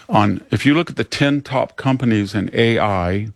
If you look at the 10 top companies in AI,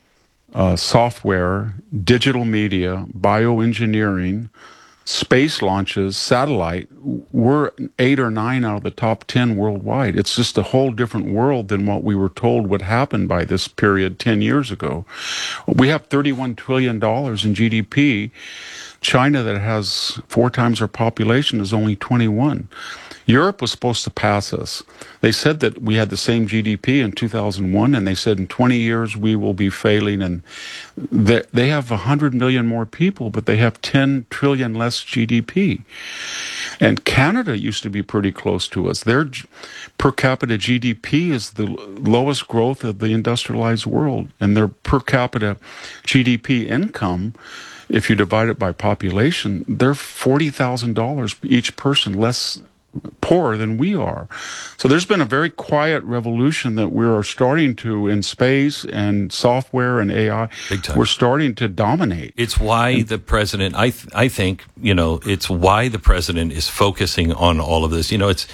software, digital media, bioengineering, space launches, satellite, we're 8 or 9 out of the top 10 worldwide. It's just a whole different world than what we were told would happen by this period 10 years ago. We have $31 trillion in GDP. China, that has 4 times our population, is only 21. Europe was supposed to pass us. They said that we had the same GDP in 2001, and they said in 20 years we will be failing. And they have 100 million more people, but they have 10 trillion less GDP. And Canada used to be pretty close to us. Their per capita GDP is the lowest growth of the industrialized world, and their per capita GDP income, if you divide it by population, they're $40,000 each person less poorer than we are. So there's been a very quiet revolution that we are starting to, in space and software and AI, big time. We're starting to dominate. It's why the president, I think, it's why the president is focusing on all of this.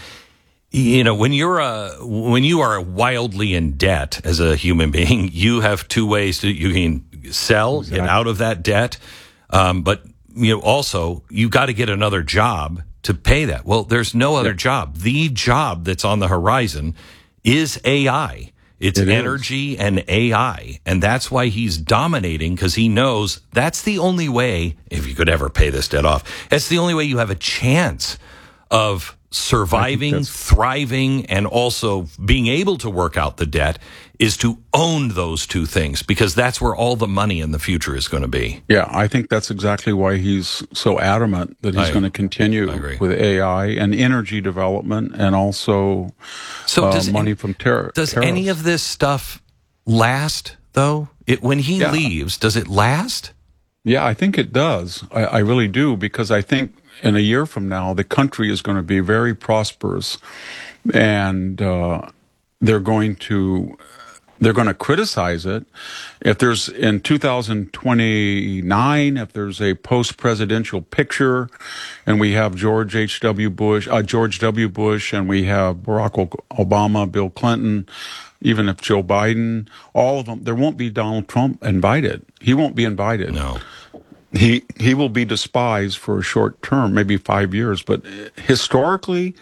When you are wildly in debt as a human being, you have two ways you can sell, get out of that debt. But also you got to get another job to pay that. Well, there's no other job. The job that's on the horizon is AI. It's energy and AI. And that's why he's dominating, because he knows that's the only way, if you could ever pay this debt off, that's the only way you have a chance of surviving, thriving, and also being able to work out the debt, is to own those two things, because that's where all the money in the future is going to be. Yeah, I think that's exactly why he's so adamant that he's going to continue with AI and energy development, and also money from terror. Does any of this stuff last, though? When he leaves, does it last? Yeah, I think it does. I really do, because I think in a year from now, the country is going to be very prosperous, and they're going to criticize it. If there's, in 2029, if there's a post-presidential picture, and we have George W. Bush, and we have Barack Obama, Bill Clinton, even if Joe Biden, all of them, there won't be Donald Trump invited. He won't be invited. No. He will be despised for a short term, maybe 5 years, but historically,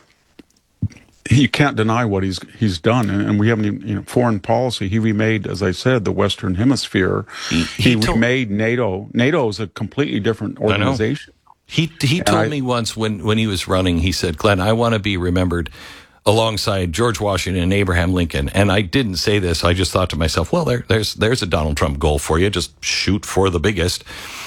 you can't deny what he's done, and we haven't even, foreign policy. He remade, as I said, the Western Hemisphere. He remade NATO. NATO is a completely different organization. He told me once when he was running, he said, "Glenn, I want to be remembered alongside George Washington and Abraham Lincoln." And I didn't say this. I just thought to myself, well, there's a Donald Trump goal for you. Just shoot for the biggest.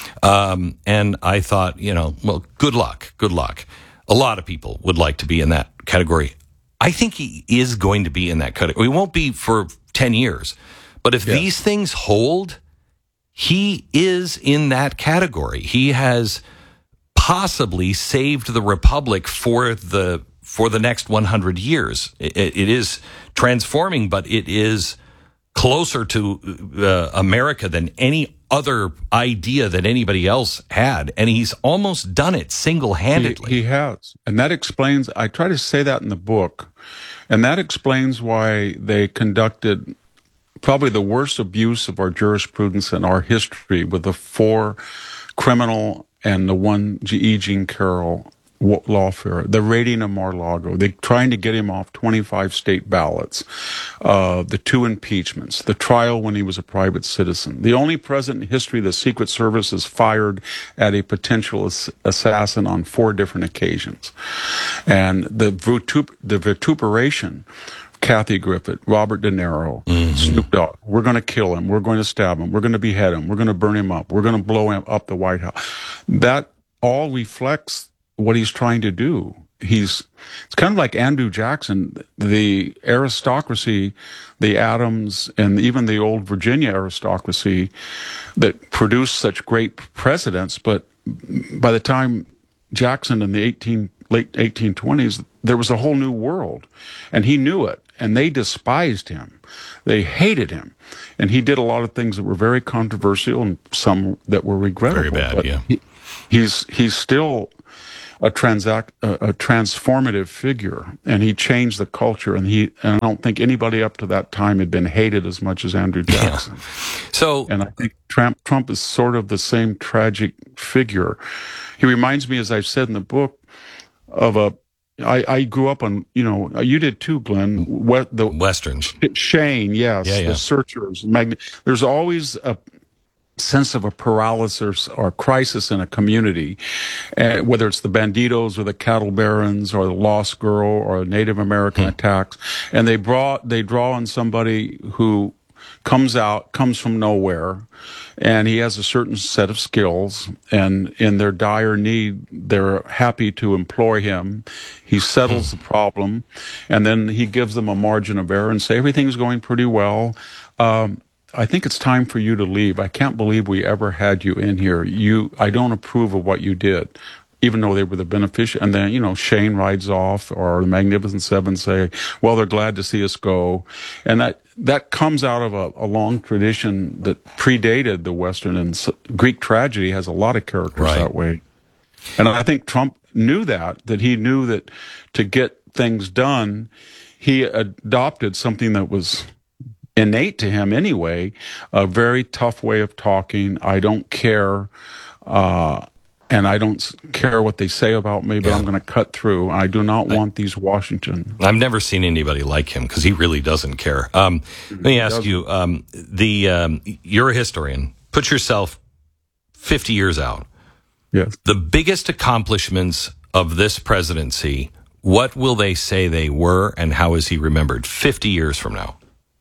And I thought, well, good luck. A lot of people would like to be in that category. I think he is going to be in that category. We won't be for 10 years. But if these things hold, he is in that category. He has possibly saved the republic for the next 100 years. It is transforming, but it is closer to America than any other idea that anybody else had. And he's almost done it single-handedly. He has. And that explains, I try to say that in the book, and that explains why they conducted probably the worst abuse of our jurisprudence in our history, with the 4 criminal and the 1 E. Jean Carroll lawfare, the raiding of Mar-a-Lago, they trying to get him off 25 state ballots, the 2 impeachments, the trial when he was a private citizen. The only president in history the Secret Service has fired at a potential assassin on 4 different occasions. And the vituperation, Kathy Griffith, Robert De Niro, Snoop Dogg, we're going to kill him, we're going to stab him, we're going to behead him, we're going to burn him up, we're going to blow him up the White House. That all reflects what he's trying to do. It's kind of like Andrew Jackson, the aristocracy, the Adams, and even the old Virginia aristocracy that produced such great presidents. But by the time Jackson in the late 1820s, there was a whole new world, and he knew it, and they despised him. They hated him, and he did a lot of things that were very controversial and some that were regrettable. Very bad, but he's still a transformative figure, and he changed the culture. And I don't think anybody up to that time had been hated as much as Andrew Jackson. Yeah. So, and I think Trump is sort of the same tragic figure. He reminds me, as I've said in the book, of I grew up on, you did too, Glenn. The Westerns. Shane, yes, yeah. The Searchers. There's always a sense of a paralysis or crisis in a community, whether it's the Banditos or the cattle barons or the Lost Girl or Native American attacks, and they draw on somebody who comes from nowhere, and he has a certain set of skills, and in their dire need, they're happy to employ him. He settles the problem, and then he gives them a margin of error and say, everything's going pretty well. I think it's time for you to leave. I can't believe we ever had you in here. I don't approve of what you did, even though they were the beneficiary. And then, Shane rides off, or the Magnificent Seven say, well, they're glad to see us go. And that comes out of a long tradition that predated the Western, and Greek tragedy has a lot of characters that way. And I think Trump knew that he knew that to get things done, he adopted something that was innate to him anyway, a very tough way of talking. I don't care, and I don't care what they say about me, but I'm going to cut through. I do not want these Washington. I've never seen anybody like him because he really doesn't care. Let me ask you, you're a historian. Put yourself 50 years out. Yes. The biggest accomplishments of this presidency, what will they say they were, and how is he remembered 50 years from now?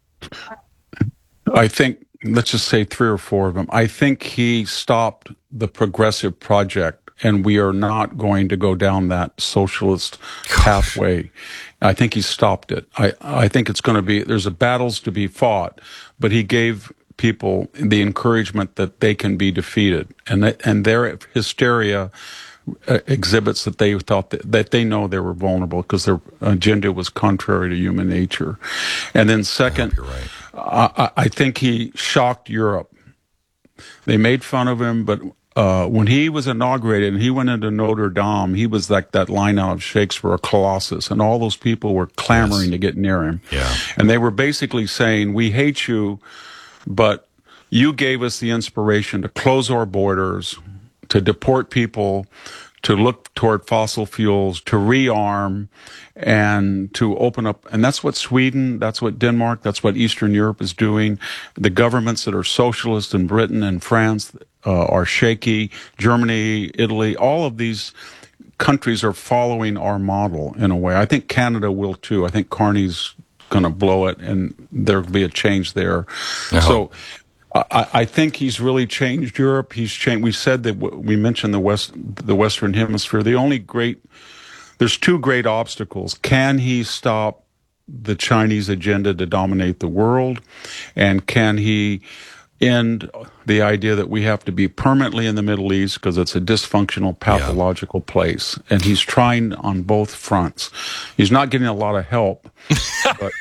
I think, let's just say 3 or 4 of them. I think he stopped the progressive project, and we are not going to go down that socialist pathway. I think he stopped it. I think it's going to be, there's battles to be fought, but he gave people the encouragement that they can be defeated. And their hysteria exhibits that they thought that they know they were vulnerable because their agenda was contrary to human nature. And then second, you're right. I think he shocked Europe. They made fun of him, but when he was inaugurated and he went into Notre Dame, he was like that line out of Shakespeare, a Colossus, and all those people were clamoring to get near him. Yeah. And they were basically saying, we hate you, but you gave us the inspiration to close our borders, to deport people, to look toward fossil fuels, to rearm, and to open up. And that's what Sweden, that's what Denmark, that's what Eastern Europe is doing. The governments that are socialist in Britain and France are shaky. Germany, Italy, all of these countries are following our model in a way. I think Canada will too. I think Carney's going to blow it, and there'll be a change there. So I think he's really changed Europe. He's changed. We said that we mentioned the Western Hemisphere. There's 2 great obstacles. Can he stop the Chinese agenda to dominate the world? And can he end the idea that we have to be permanently in the Middle East because it's a dysfunctional, pathological place? And he's trying on both fronts. He's not getting a lot of help, but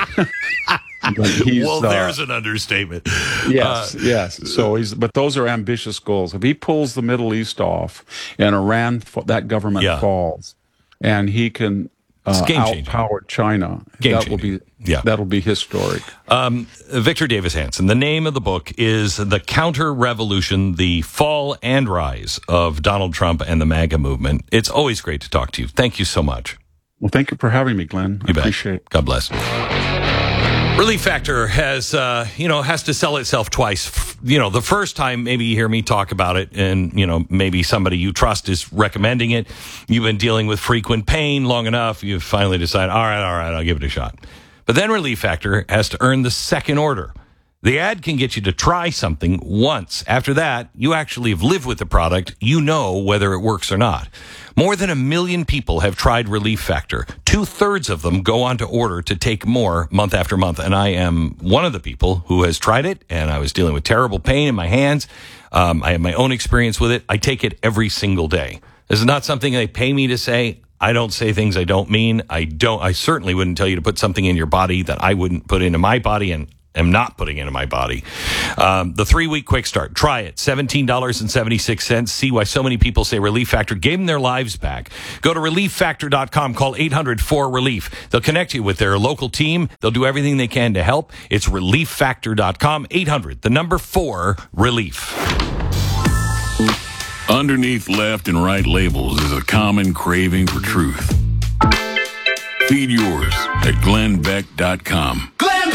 well, there's an understatement. Yes. So but those are ambitious goals. If he pulls the Middle East off and Iran, that government falls, and he can outpower China, that'll be historic. Victor Davis Hanson. The name of the book is The Counter-Revolution: The Fall and Rise of Donald Trump and the MAGA Movement. It's always great to talk to you. Thank you so much. Well, thank you for having me, Glenn. I appreciate it. God bless. Relief Factor has to sell itself twice. The first time maybe you hear me talk about it and, maybe somebody you trust is recommending it. You've been dealing with frequent pain long enough. You've finally decided, all right, I'll give it a shot. But then Relief Factor has to earn the second order. The ad can get you to try something once. After that, you actually have lived with the product. You know whether it works or not. More than 1 million people have tried Relief Factor. 2/3 of them go on to order to take more month after month. And I am one of the people who has tried it, and I was dealing with terrible pain in my hands. I have my own experience with it. I take it every single day. This is not something they pay me to say. I don't say things I don't mean. I certainly wouldn't tell you to put something in your body that I wouldn't put into my body, and am not putting into my body. The 3-week quick start. Try it. $17.76. See why so many people say Relief Factor gave them their lives back. Go to relieffactor.com. Call 800-4RELIEF. They'll connect you with their local team. They'll do everything they can to help. It's relieffactor.com. 800-4RELIEF. Underneath left and right labels is a common craving for truth. Feed yours at glennbeck.com.